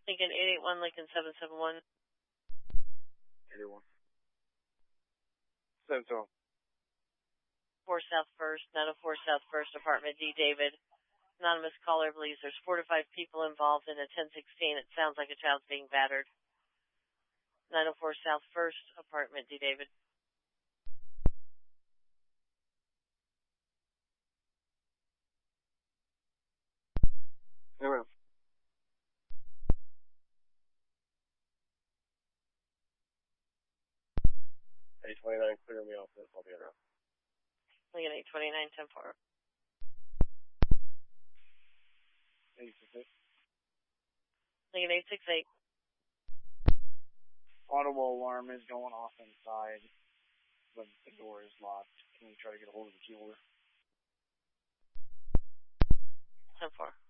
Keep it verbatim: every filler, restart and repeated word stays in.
Lincoln eight eight one, Lincoln seven seven one. eight eight one. seven seven. four South First, nine oh four South First, Apartment D, David. Anonymous caller believes there's four to five people involved in a ten sixteen. It sounds like a child's being battered. nine oh four South First, Apartment D, David. Hey, ma'am. eight twenty-nine, clear me off this. I'll be around. Lincoln eight twenty-nine, ten four. eight six eight. Lincoln eight six eight. Audible alarm is going off inside, but the door is locked. Can you try to get a hold of the key holder? ten four.